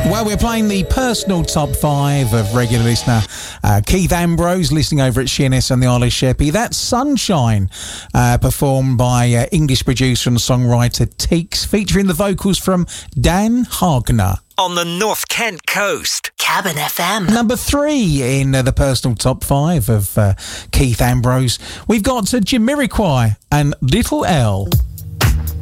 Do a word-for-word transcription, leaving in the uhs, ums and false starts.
Well, we're playing the personal top five of regular listener uh, Keith Ambrose, listening over at Sheerness and the Isle of Sheppey. That's Sunshine, uh, performed by uh, English producer and songwriter Teeks, featuring the vocals from Dan Hagner. On the North Kent coast, Cabin F M. Number three in uh, the personal top five of uh, Keith Ambrose, we've got uh, Jamiroquai and Little L.